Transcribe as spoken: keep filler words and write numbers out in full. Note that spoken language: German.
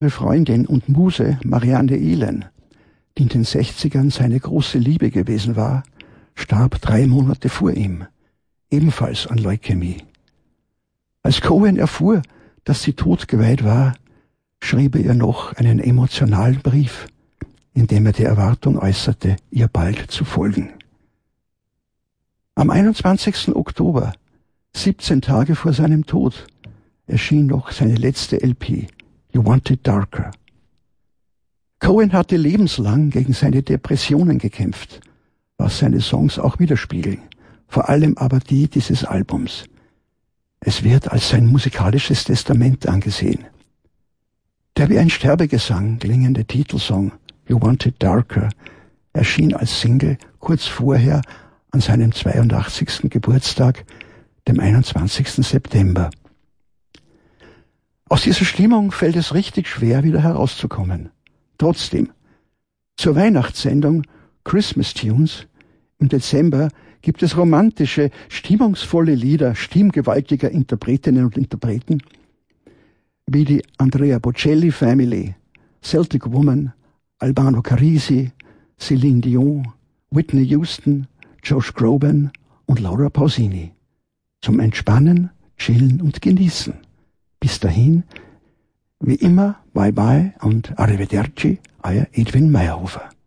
Ihre Freundin und Muse Marianne Ehlen, die in den Sechzigern seine große Liebe gewesen war, starb drei Monate vor ihm, ebenfalls an Leukämie. Als Cohen erfuhr, dass sie todgeweiht war, schrieb er ihr noch einen emotionalen Brief, in dem er die Erwartung äußerte, ihr bald zu folgen. Am einundzwanzigsten Oktober, siebzehn Tage vor seinem Tod, erschien noch seine letzte L P, You Want It Darker. Cohen hatte lebenslang gegen seine Depressionen gekämpft, was seine Songs auch widerspiegeln, vor allem aber die dieses Albums. Es wird als sein musikalisches Testament angesehen. Der wie ein Sterbegesang klingende Titelsong You Want It Darker erschien als Single kurz vorher an seinem zweiundachtzigsten Geburtstag, dem einundzwanzigsten September. Aus dieser Stimmung fällt es richtig schwer, wieder herauszukommen. Trotzdem, zur Weihnachtssendung Christmas Tunes im Dezember gibt es romantische, stimmungsvolle Lieder stimmgewaltiger Interpretinnen und Interpreten, wie die Andrea Bocelli Family, Celtic Woman, Albano Carrisi, Celine Dion, Whitney Houston, Josh Groban und Laura Pausini. Zum Entspannen, Chillen und Genießen. Bis dahin, wie immer, bye bye und arrivederci, euer Edwin Meyerhofer.